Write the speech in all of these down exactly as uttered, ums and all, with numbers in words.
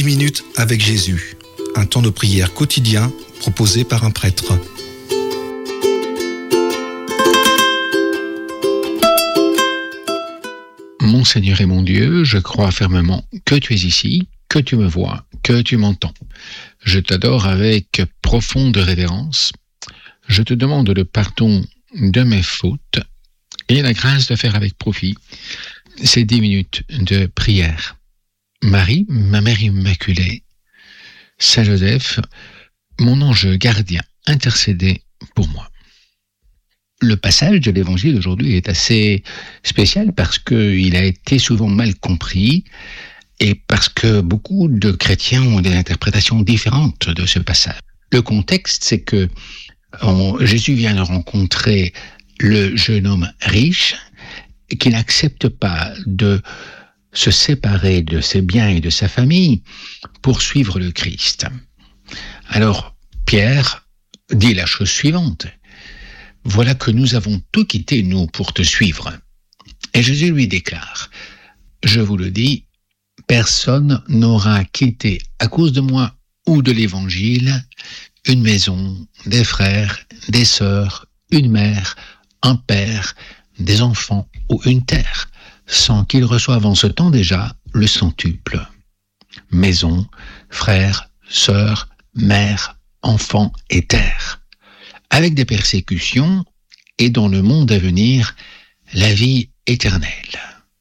dix minutes avec Jésus, un temps de prière quotidien proposé par un prêtre. Mon Seigneur et mon Dieu, je crois fermement que tu es ici, que tu me vois, que tu m'entends. Je t'adore avec profonde révérence. Je te demande le pardon de mes fautes et la grâce de faire avec profit ces dix minutes de prière. Marie, ma mère immaculée, Saint Joseph, mon ange gardien, intercédez pour moi. Le passage de l'évangile d'aujourd'hui est assez spécial parce qu'il a été souvent mal compris et parce que beaucoup de chrétiens ont des interprétations différentes de ce passage. Le contexte, c'est que on, Jésus vient de rencontrer le jeune homme riche qui n'accepte pas de se séparer de ses biens et de sa famille pour suivre le Christ. Alors, Pierre dit la chose suivante. « Voilà que nous avons tout quitté, nous, pour te suivre. » Et Jésus lui déclare, « Je vous le dis, personne n'aura quitté à cause de moi ou de l'Évangile une maison, des frères, des sœurs, une mère, un père, des enfants ou une terre, sans qu'il reçoive en ce temps déjà le centuple. Maison, frères, sœurs, mère, enfants et terre. Avec des persécutions et dans le monde à venir, la vie éternelle. »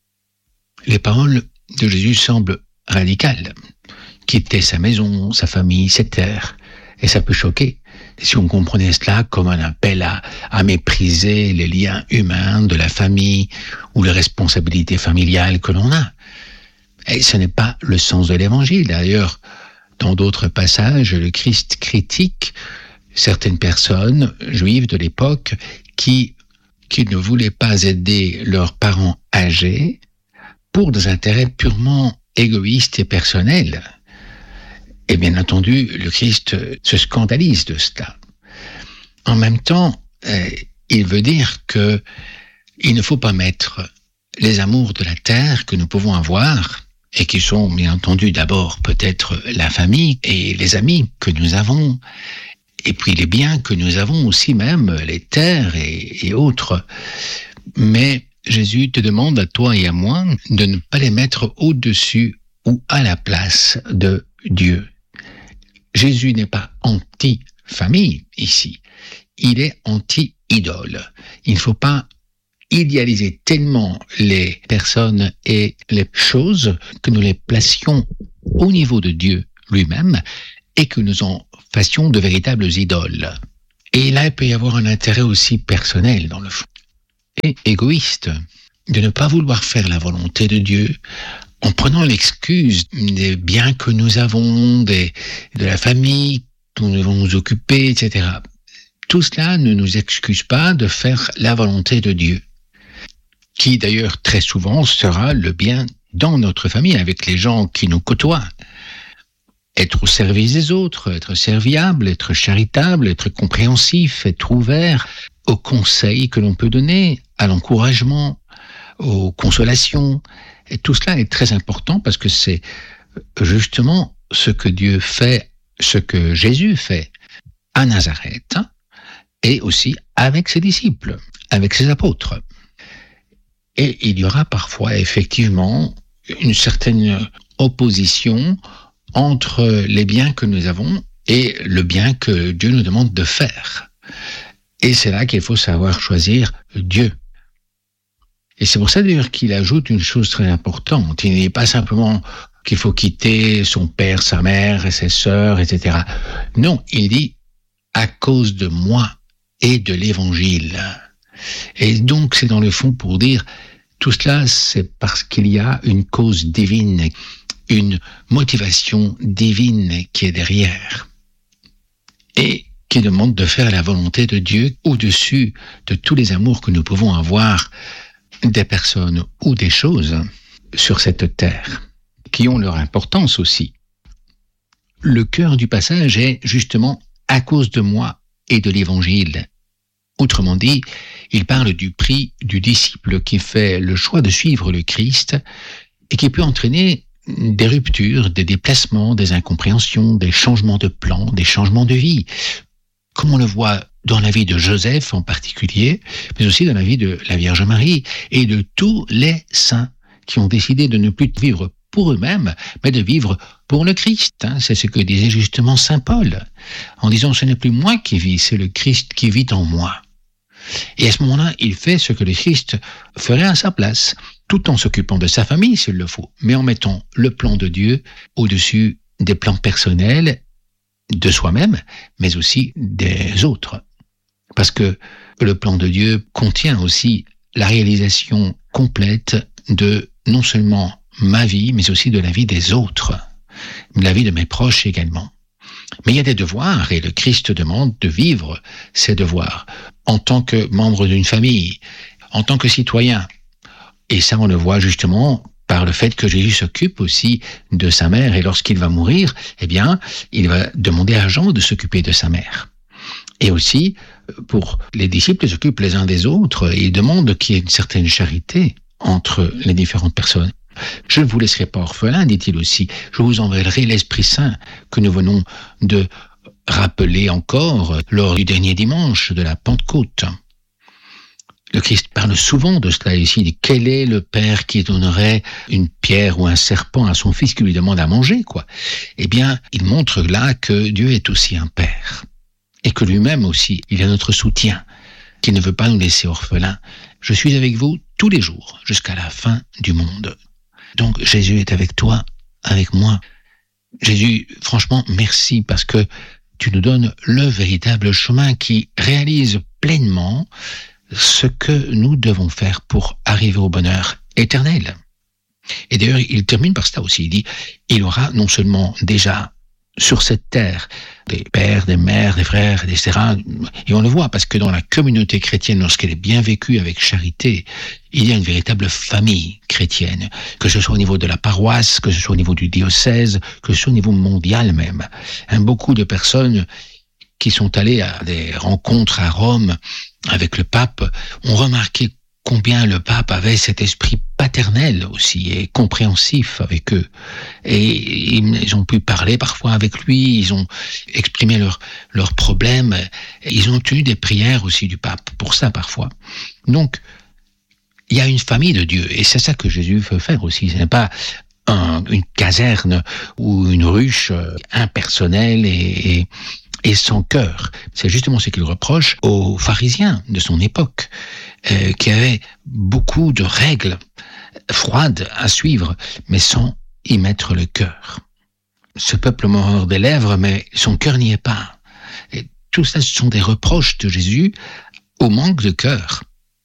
Les paroles de Jésus semblent radicales. Quitter sa maison, sa famille, ses terres, et ça peut choquer. Si on comprenait cela comme un appel à, à mépriser les liens humains de la famille ou les responsabilités familiales que l'on a. Et ce n'est pas le sens de l'Évangile. D'ailleurs, dans d'autres passages, le Christ critique certaines personnes juives de l'époque qui, qui ne voulaient pas aider leurs parents âgés pour des intérêts purement égoïstes et personnels. Et bien entendu, le Christ se scandalise de cela. En même temps, euh, il veut dire que il ne faut pas mettre les amours de la terre que nous pouvons avoir, et qui sont bien entendu d'abord peut-être la famille et les amis que nous avons, et puis les biens que nous avons aussi même, les terres et, et autres. Mais Jésus te demande à toi et à moi de ne pas les mettre au-dessus ou à la place de Dieu. Jésus n'est pas anti-famille ici, il est anti-idole. Il ne faut pas idéaliser tellement les personnes et les choses que nous les placions au niveau de Dieu lui-même et que nous en fassions de véritables idoles. Et là, il peut y avoir un intérêt aussi personnel dans le fond, et égoïste, de ne pas vouloir faire la volonté de Dieu en prenant l'excuse des biens que nous avons, des, de la famille dont nous devons nous occuper, et cetera. Tout cela ne nous excuse pas de faire la volonté de Dieu, qui d'ailleurs très souvent sera le bien dans notre famille, avec les gens qui nous côtoient. Être au service des autres, être serviable, être charitable, être compréhensif, être ouvert aux conseils que l'on peut donner, à l'encouragement, aux consolations. Et tout cela est très important parce que c'est justement ce que Dieu fait, ce que Jésus fait à Nazareth et aussi avec ses disciples, avec ses apôtres. Et il y aura parfois effectivement une certaine opposition entre les biens que nous avons et le bien que Dieu nous demande de faire. Et c'est là qu'il faut savoir choisir Dieu. Et c'est pour ça d'ailleurs qu'il ajoute une chose très importante. Il n'est pas simplement qu'il faut quitter son père, sa mère et ses sœurs, et cetera. Non, il dit à cause de moi et de l'Évangile. Et donc c'est dans le fond pour dire tout cela, c'est parce qu'il y a une cause divine, une motivation divine qui est derrière et qui demande de faire la volonté de Dieu au-dessus de tous les amours que nous pouvons avoir des personnes ou des choses sur cette terre, qui ont leur importance aussi. Le cœur du passage est justement à cause de moi et de l'Évangile. Autrement dit, il parle du prix du disciple qui fait le choix de suivre le Christ et qui peut entraîner des ruptures, des déplacements, des incompréhensions, des changements de plan, des changements de vie. Comme on le voit dans la vie de Joseph en particulier, mais aussi dans la vie de la Vierge Marie et de tous les saints qui ont décidé de ne plus vivre pour eux-mêmes, mais de vivre pour le Christ. C'est ce que disait justement saint Paul, en disant « ce n'est plus moi qui vis, c'est le Christ qui vit en moi ». Et à ce moment-là, il fait ce que le Christ ferait à sa place, tout en s'occupant de sa famille s'il le faut, mais en mettant le plan de Dieu au-dessus des plans personnels de soi-même, mais aussi des autres. Parce que le plan de Dieu contient aussi la réalisation complète de non seulement ma vie, mais aussi de la vie des autres, la vie de mes proches également. Mais il y a des devoirs, et le Christ demande de vivre ces devoirs en tant que membre d'une famille, en tant que citoyen. Et ça, on le voit justement par le fait que Jésus s'occupe aussi de sa mère, et lorsqu'il va mourir, eh bien, il va demander à Jean de s'occuper de sa mère. Et aussi, pour les disciples, ils s'occupent les uns des autres, et ils demandent qu'il y ait une certaine charité entre les différentes personnes. Je ne vous laisserai pas orphelin, dit-il aussi. Je vous enverrai l'Esprit Saint que nous venons de rappeler encore lors du dernier dimanche de la Pentecôte. Le Christ parle souvent de cela ici. Il dit, quel est le père qui donnerait une pierre ou un serpent à son fils qui lui demande à manger, quoi? Eh bien, il montre là que Dieu est aussi un père. Et que lui-même aussi, il est notre soutien, qu'il ne veut pas nous laisser orphelins. Je suis avec vous tous les jours, jusqu'à la fin du monde. Donc Jésus est avec toi, avec moi. Jésus, franchement, merci parce que tu nous donnes le véritable chemin qui réalise pleinement ce que nous devons faire pour arriver au bonheur éternel. Et d'ailleurs, il termine par cela aussi. Il dit, il aura non seulement déjà sur cette terre des pères, des mères, des frères, et cetera. Et on le voit parce que dans la communauté chrétienne, lorsqu'elle est bien vécue avec charité, il y a une véritable famille chrétienne, que ce soit au niveau de la paroisse, que ce soit au niveau du diocèse, que ce soit au niveau mondial même. Hein, beaucoup de personnes qui sont allées à des rencontres à Rome avec le pape ont remarqué combien le pape avait cet esprit paternel aussi et compréhensif avec eux. Et ils ont pu parler parfois avec lui, ils ont exprimé leurs leurs problèmes, ils ont obtenu des prières aussi du pape pour ça parfois. Donc, il y a une famille de Dieu et c'est ça que Jésus veut faire aussi. Ce n'est pas un, une caserne ou une ruche impersonnelle et, et et sans cœur. C'est justement ce qu'il reproche aux pharisiens de son époque, euh, qui avaient beaucoup de règles froides à suivre, mais sans y mettre le cœur. Ce peuple mord des lèvres, mais son cœur n'y est pas. Et tout ça, ce sont des reproches de Jésus au manque de cœur.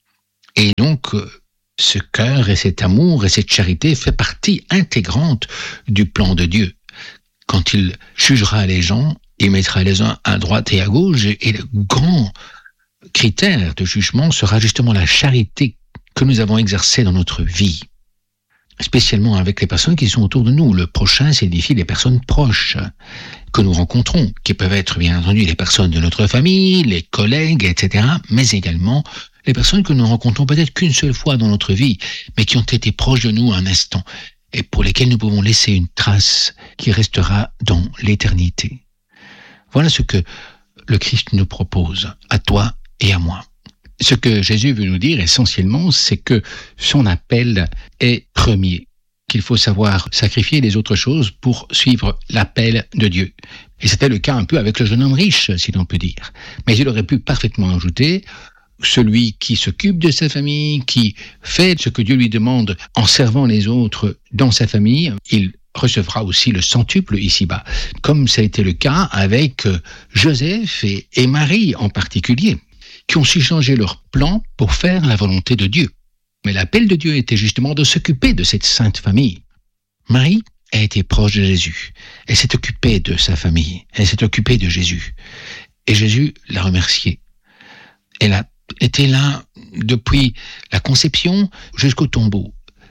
Et donc, ce cœur et cet amour et cette charité fait partie intégrante du plan de Dieu. Quand il jugera les gens, il mettra les uns à droite et à gauche, et le grand critère de jugement sera justement la charité que nous avons exercée dans notre vie, spécialement avec les personnes qui sont autour de nous. Le prochain signifie les personnes proches que nous rencontrons, qui peuvent être bien entendu les personnes de notre famille, les collègues, et cetera, mais également les personnes que nous rencontrons peut-être qu'une seule fois dans notre vie, mais qui ont été proches de nous un instant, et pour lesquelles nous pouvons laisser une trace qui restera dans l'éternité. Voilà ce que le Christ nous propose, à toi et à moi. Ce que Jésus veut nous dire essentiellement, c'est que son appel est premier, qu'il faut savoir sacrifier les autres choses pour suivre l'appel de Dieu. Et c'était le cas un peu avec le jeune homme riche, si l'on peut dire. Mais il aurait pu parfaitement ajouter celui qui s'occupe de sa famille, qui fait ce que Dieu lui demande en servant les autres dans sa famille, il recevra aussi le centuple ici-bas, comme ça a été le cas avec Joseph et, et Marie en particulier, qui ont su changer leur plan pour faire la volonté de Dieu. Mais l'appel de Dieu était justement de s'occuper de cette sainte famille. Marie a été proche de Jésus, elle s'est occupée de sa famille, elle s'est occupée de Jésus, et Jésus l'a remerciée. Elle a été là depuis la conception jusqu'au tombeau.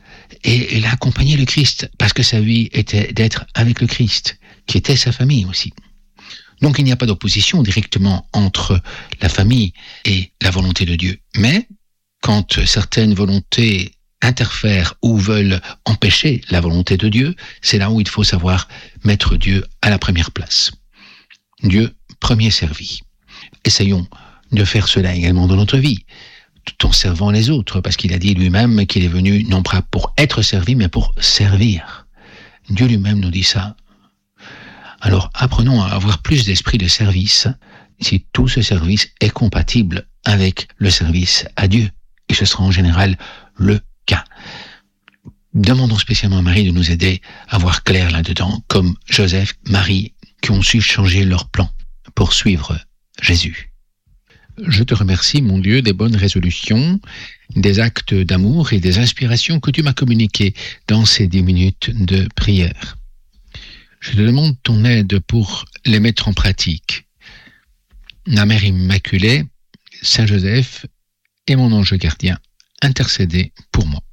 Et elle a accompagné le Christ, parce que sa vie était d'être avec le Christ, qui était sa famille aussi. Donc il n'y a pas d'opposition directement entre la famille et la volonté de Dieu. Mais quand certaines volontés interfèrent ou veulent empêcher la volonté de Dieu, c'est là où il faut savoir mettre Dieu à la première place. Dieu, premier servi. Essayons de faire cela également dans notre vie, tout en servant les autres, parce qu'il a dit lui-même qu'il est venu non pas pour être servi, mais pour servir. Dieu lui-même nous dit ça. Alors apprenons à avoir plus d'esprit de service, si tout ce service est compatible avec le service à Dieu. Et ce sera en général le cas. Demandons spécialement à Marie de nous aider à voir clair là-dedans, comme Joseph, Marie, qui ont su changer leur plan pour suivre Jésus. Je te remercie, mon Dieu, des bonnes résolutions, des actes d'amour et des inspirations que tu m'as communiquées dans ces dix minutes de prière. Je te demande ton aide pour les mettre en pratique. La Mère Immaculée, Saint Joseph et mon ange gardien, intercédez pour moi.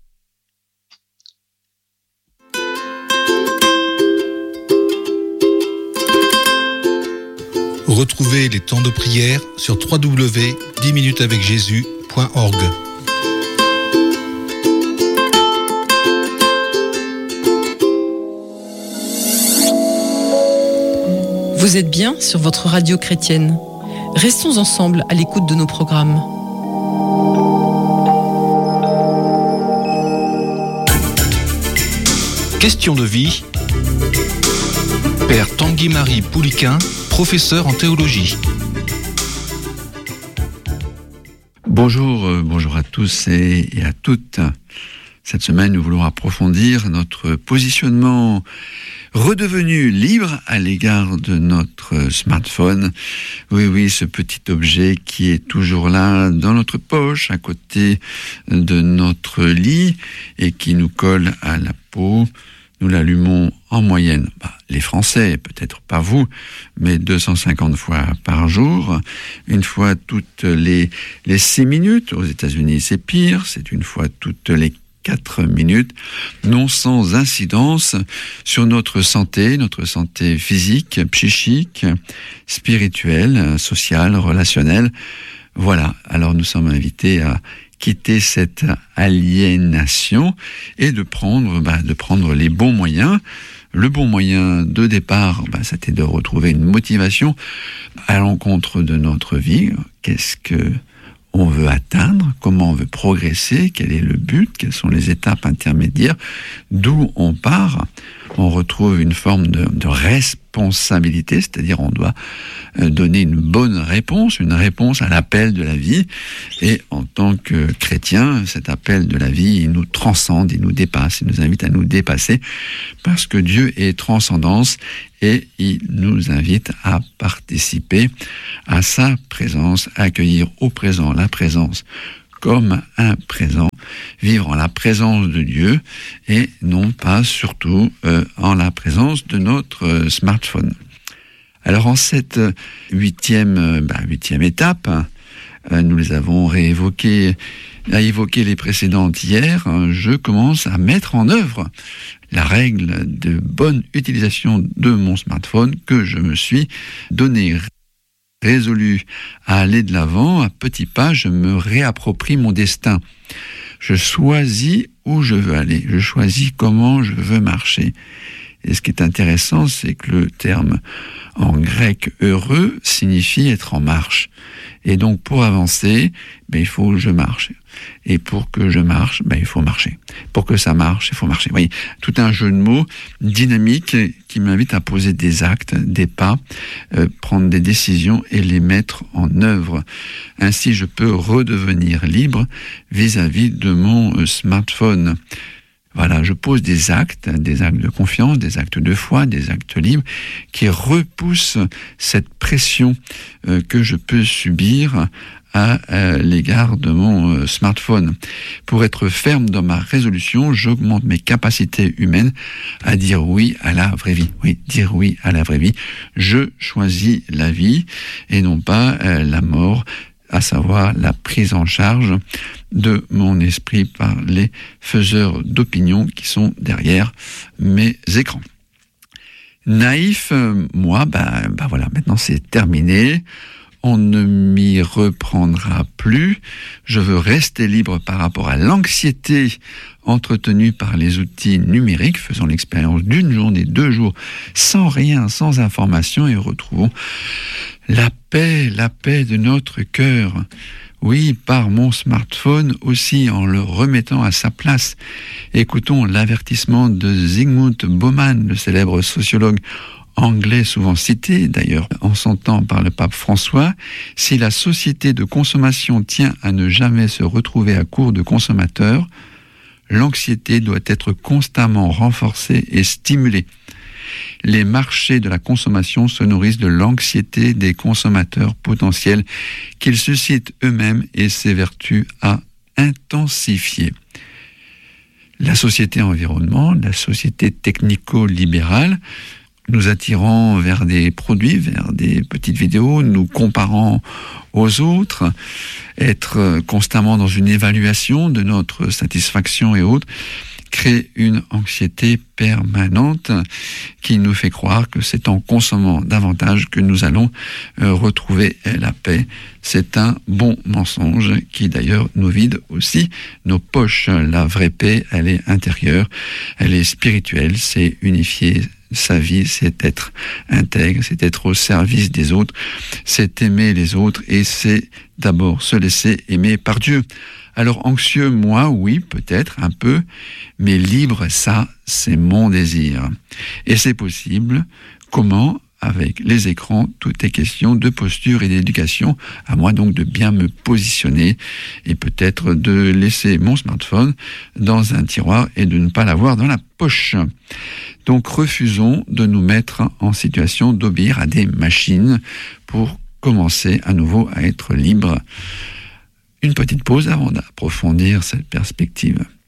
Retrouvez les temps de prière sur w w w point dix minutes avec jésus point org. Vous êtes bien sur votre radio chrétienne. Restons ensemble à l'écoute de nos programmes. Question de vie. Père Tanguy-Marie Pouliquin, professeur en théologie. Bonjour, euh, bonjour à tous et, et à toutes. Cette semaine, nous voulons approfondir notre positionnement redevenu libre à l'égard de notre smartphone. Oui, oui, ce petit objet qui est toujours là dans notre poche, à côté de notre lit et qui nous colle à la peau. Nous l'allumons en moyenne, bah, les Français, peut-être pas vous, mais deux cent cinquante fois par jour, une fois toutes les, les six minutes. Aux États-Unis, c'est pire, c'est une fois toutes les quatre minutes, non sans incidence sur notre santé, notre santé physique, psychique, spirituelle, sociale, relationnelle. Voilà, alors nous sommes invités à quitter cette aliénation et de prendre, bah, de prendre les bons moyens. Le bon moyen de départ, bah, c'était de retrouver une motivation à l'encontre de notre vie. Qu'est-ce que on veut atteindre, comment on veut progresser, quel est le but, quelles sont les étapes intermédiaires, d'où on part. On retrouve une forme de, de responsabilité, c'est-à-dire on doit donner une bonne réponse, une réponse à l'appel de la vie. Et en tant que chrétien, cet appel de la vie, il nous transcende, il nous dépasse, il nous invite à nous dépasser, parce que Dieu est transcendance et il nous invite à participer à sa présence, à accueillir au présent la présence comme un présent, vivre en la présence de Dieu et non pas surtout euh, en la présence de notre euh, smartphone. Alors en cette huitième, euh, bah, huitième étape, euh, nous les avons réévoquées, à évoquer les précédentes hier, hein, je commence à mettre en œuvre la règle de bonne utilisation de mon smartphone que je me suis donné. Résolu à aller de l'avant, à petits pas, je me réapproprie mon destin. Je choisis où je veux aller, je choisis comment je veux marcher. Et ce qui est intéressant, c'est que le terme en grec « heureux » signifie être en marche. Et donc, pour avancer, ben, il faut que je marche. Et pour que je marche, ben, il faut marcher. Pour que ça marche, il faut marcher. Vous voyez, tout un jeu de mots dynamique qui m'invite à poser des actes, des pas, euh, prendre des décisions et les mettre en œuvre. Ainsi, je peux redevenir libre vis-à-vis de mon euh, smartphone. Voilà, je pose des actes, des actes de confiance, des actes de foi, des actes libres qui repoussent cette pression euh, que je peux subir à euh, l'égard de mon euh, smartphone. Pour être ferme dans ma résolution, j'augmente mes capacités humaines à dire oui à la vraie vie. Oui, dire oui à la vraie vie. Je choisis la vie et non pas euh, la mort, à savoir la prise en charge de mon esprit par les faiseurs d'opinion qui sont derrière mes écrans. Naïf, moi, bah, bah voilà, maintenant c'est terminé. On ne m'y reprendra plus. Je veux rester libre par rapport à l'anxiété entretenue par les outils numériques. Faisons l'expérience d'une journée, deux jours, sans rien, sans information, et retrouvons la paix, la paix de notre cœur. Oui, par mon smartphone aussi, en le remettant à sa place. Écoutons l'avertissement de Zygmunt Bauman, le célèbre sociologue anglais souvent cité, d'ailleurs en son temps par le pape François. Si la société de consommation tient à ne jamais se retrouver à court de consommateurs, l'anxiété doit être constamment renforcée et stimulée. Les marchés de la consommation se nourrissent de l'anxiété des consommateurs potentiels qu'ils suscitent eux-mêmes et s'évertuent à intensifier. La société environnement, la société technico-libérale, nous attirant vers des produits, vers des petites vidéos, nous comparant aux autres, être constamment dans une évaluation de notre satisfaction et autres, crée une anxiété permanente qui nous fait croire que c'est en consommant davantage que nous allons euh, retrouver la paix. C'est un bon mensonge qui d'ailleurs nous vide aussi nos poches. La vraie paix, elle est intérieure, elle est spirituelle, c'est unifier sa vie, c'est être intègre, c'est être au service des autres, c'est aimer les autres et c'est d'abord se laisser aimer par Dieu. Alors anxieux, moi, oui, peut-être un peu, mais libre, ça, c'est mon désir. Et c'est possible. Comment ? Avec les écrans, tout est question de posture et d'éducation. À moi donc de bien me positionner et peut-être de laisser mon smartphone dans un tiroir et de ne pas l'avoir dans la poche. Donc refusons de nous mettre en situation d'obéir à des machines pour commencer à nouveau à être libre. Une petite pause avant d'approfondir cette perspective.